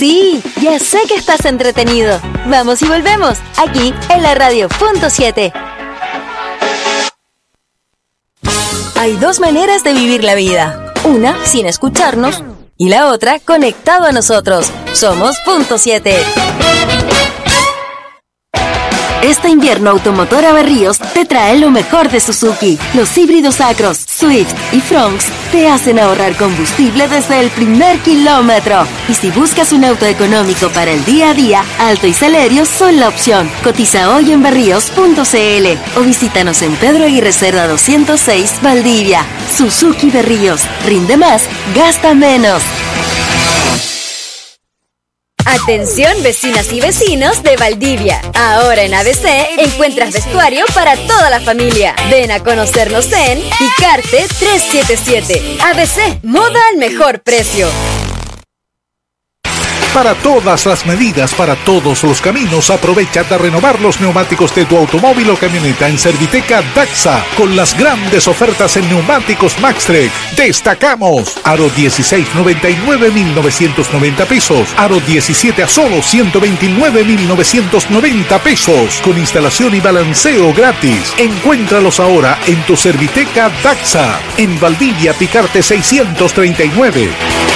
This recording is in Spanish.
Sí, ya sé que estás entretenido. Vamos y volvemos, aquí en la radio punto 7. Hay dos maneras de vivir la vida. Una, sin escucharnos, y la otra, conectado a nosotros. Somos Punto 7. Este invierno Automotora Berríos te trae lo mejor de Suzuki. Los híbridos Acros, Swift y Fronx te hacen ahorrar combustible desde el primer kilómetro. Y si buscas un auto económico para el día a día, Alto y Celerio son la opción. Cotiza hoy en berríos.cl o visítanos en Pedro Aguirre Cerda 206, Valdivia. Suzuki Berríos. Rinde más, gasta menos. Atención vecinas y vecinos de Valdivia. Ahora en ABC encuentras vestuario para toda la familia. Ven a conocernos en Picarte 377. ABC, moda al mejor precio. Para todas las medidas, para todos los caminos, aprovecha de renovar los neumáticos de tu automóvil o camioneta en Serviteca Daxa, con las grandes ofertas en neumáticos Maxtrek. Destacamos Aro 16 99,990 pesos, Aro 17 a solo 129,990 pesos, con instalación y balanceo gratis. Encuéntralos ahora en tu Serviteca Daxa, en Valdivia Picarte 639.